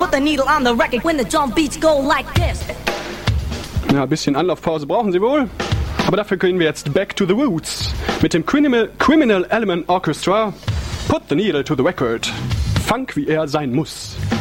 put the needle on the record when the drum beats go like this. Ja, ein bisschen Anlaufpause brauchen Sie wohl. Aber dafür gehen wir jetzt back to the roots. Mit dem Criminal Element Orchestra. Put the needle to the record. Funk, wie er sein muss.